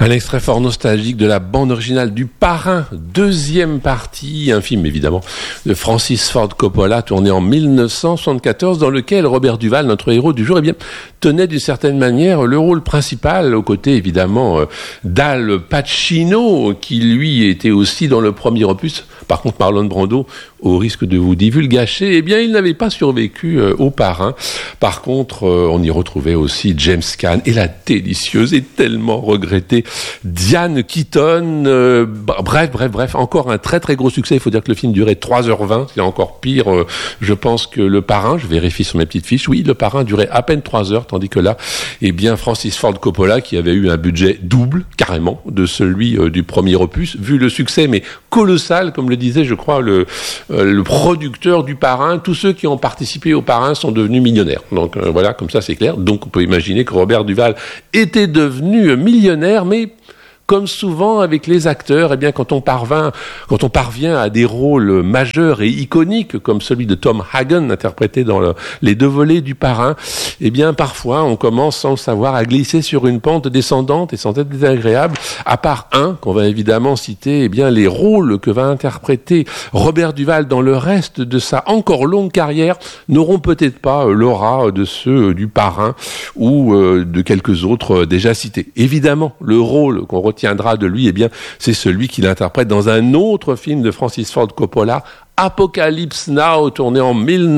Un extrait fort nostalgique de la bande originale du Parrain, deuxième partie, un film évidemment de Francis Ford Coppola, tourné en 1974, dans lequel Robert Duvall, notre héros du jour, tenait d'une certaine manière le rôle principal, aux côtés évidemment d'Al Pacino, qui lui était aussi dans le premier opus. Par contre, Marlon Brando, au risque de vous divulgacher, il n'avait pas survécu au Parrain. Par contre, on y retrouvait aussi James Caan et la délicieuse et tellement regrettée Diane Keaton. Bref, encore un très très gros succès. Il faut dire que le film durait 3h20, c'est encore pire, je pense, que le Parrain. Je vérifie sur mes petites fiches. Oui, le Parrain durait à peine 3 heures, tandis que là, Francis Ford Coppola, qui avait eu un budget double, carrément, de celui du premier opus, vu le succès, mais colossal, comme le disait, je crois, le producteur du Parrain. Tous ceux qui ont participé au Parrain sont devenus millionnaires. Donc voilà, comme ça c'est clair. Donc on peut imaginer que Robert Duvall était devenu millionnaire, mais comme souvent avec les acteurs, quand on parvient à des rôles majeurs et iconiques, comme celui de Tom Hagen, interprété dans les 2 volets du Parrain, parfois on commence sans le savoir à glisser sur une pente descendante et sans être désagréable, à part un, qu'on va évidemment citer, les rôles que va interpréter Robert Duvall dans le reste de sa encore longue carrière n'auront peut-être pas l'aura de ceux du Parrain ou de quelques autres déjà cités. Évidemment, le rôle qu'on retiendra de lui, c'est celui qu'il interprète dans un autre film de Francis Ford Coppola, Apocalypse Now, tourné en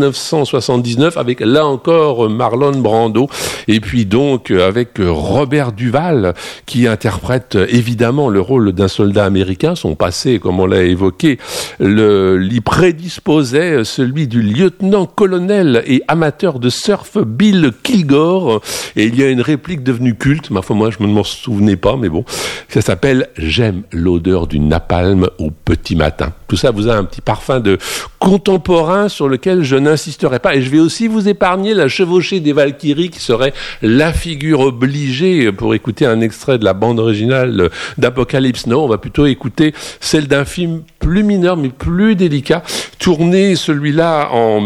1979, avec là encore Marlon Brando, et puis donc avec Robert Duvall, qui interprète évidemment le rôle d'un soldat américain. Son passé, comme on l'a évoqué, l'y prédisposait, celui du lieutenant-colonel et amateur de surf Bill Kilgore, et il y a une réplique devenue culte, ma foi, moi je ne m'en souvenais pas, mais bon, ça s'appelle « J'aime l'odeur du napalm au petit matin ». Tout ça vous a un petit parfum de contemporain sur lequel je n'insisterai pas. Et je vais aussi vous épargner la chevauchée des Valkyries, qui serait la figure obligée pour écouter un extrait de la bande originale d'Apocalypse Now. On va plutôt écouter celle d'un film plus mineur mais plus délicat, tourné celui-là en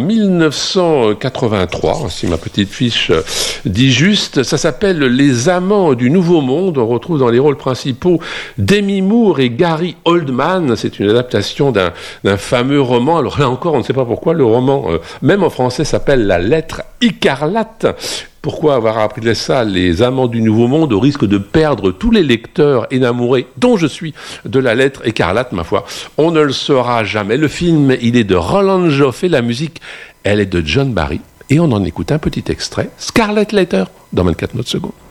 1983, si ma petite fiche dit juste. Ça s'appelle Les Amants du Nouveau Monde. On retrouve dans les rôles principaux Demi Moore et Gary Oldman. C'est une adaptation d'un fameux roman. Alors là encore, on ne sait pas pourquoi le roman, même en français, s'appelle La Lettre Écarlate. Pourquoi avoir appelé ça Les Amants du Nouveau Monde, au risque de perdre tous les lecteurs énamourés dont je suis de La Lettre Écarlate, ma foi? On ne le saura jamais. Le film, il est de Roland Joffé, la musique, elle est de John Barry, et on en écoute un petit extrait, Scarlet Letter, dans 24 secondes.